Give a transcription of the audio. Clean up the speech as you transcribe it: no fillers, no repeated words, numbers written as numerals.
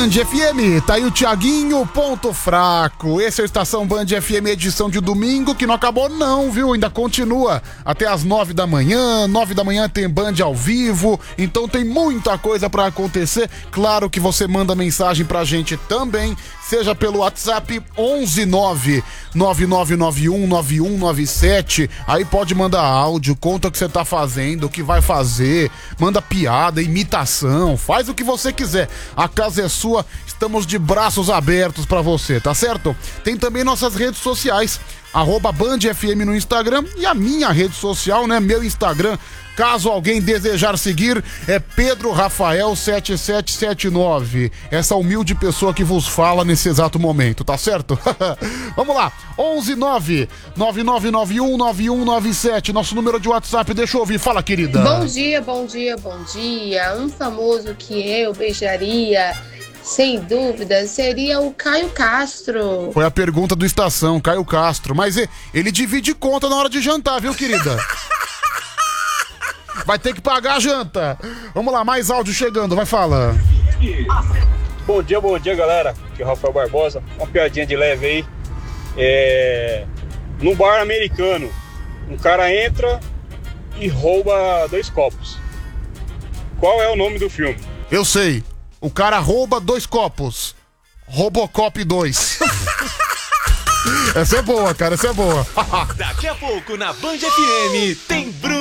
Band FM, tá aí o Thiaguinho, ponto fraco. Esse é o Estação Band FM, edição de domingo, que não acabou não, viu? Ainda continua até as 9 da manhã. 9 da manhã tem Band ao vivo, então tem muita coisa pra acontecer. Claro que você manda mensagem pra gente também, seja pelo WhatsApp 11999919197. Aí pode mandar áudio, conta o que você tá fazendo, o que vai fazer, manda piada, imitação, faz o que você quiser. A casa é sua, estamos de braços abertos pra você, tá certo? Tem também nossas redes sociais, @BandFM no Instagram e a minha rede social, né? Meu Instagram, caso alguém desejar seguir, é Pedro Rafael 7779. Essa humilde pessoa que vos fala nesse exato momento, tá certo? Vamos lá, 11999919197, nosso número de WhatsApp, deixa eu ouvir, fala, querida. Bom dia, bom dia, bom dia. Um famoso que eu beijaria, sem dúvida, seria o Caio Castro. Foi a pergunta do Estação, Caio Castro, mas ele divide conta na hora de jantar, viu, querida? Vai ter que pagar a janta. Vamos lá, mais áudio chegando, vai falar. Bom dia, galera. Aqui é o Rafael Barbosa. Uma piadinha de leve aí. No bar americano, um cara entra e rouba 2 copos. Qual é o nome do filme? Eu sei. O cara rouba 2 copos. Robocop 2. Essa é boa, cara, essa é boa. Daqui a pouco na Band FM tem Bruno